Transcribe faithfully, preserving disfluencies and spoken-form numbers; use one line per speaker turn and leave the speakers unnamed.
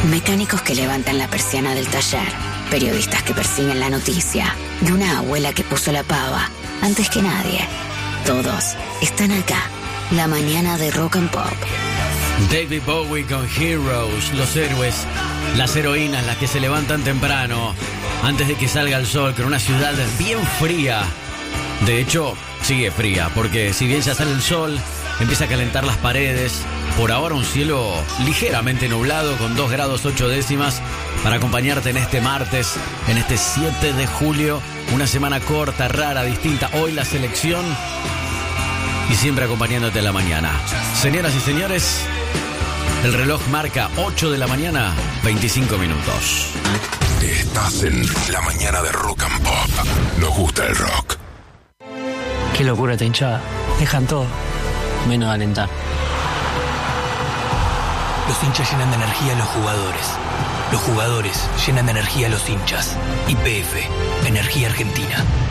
Mecánicos que levantan la persiana del taller, periodistas que persiguen la noticia, y una abuela que puso la pava antes que nadie. Todos están acá, la mañana de Rock and Pop.
David Bowie con Heroes, los héroes, las heroínas, las que se levantan temprano, antes de que salga el sol, con una ciudad bien fría. De hecho, sigue fría, porque si bien ya sale el sol, empieza a calentar las paredes. Por ahora un cielo ligeramente nublado, con dos grados ocho décimas, para acompañarte en este martes, en este siete de julio. Una semana corta, rara, distinta. Hoy la selección y siempre acompañándote en la mañana. Señoras y señores, el reloj marca ocho de la mañana, veinticinco minutos.
Estás en la mañana de Rock and Pop. Nos gusta el rock.
Qué locura esta hinchada. Dejan todo, menos alentar.
Los hinchas llenan de energía a los jugadores. Los jugadores llenan de energía a los hinchas. Y P F, Energía Argentina.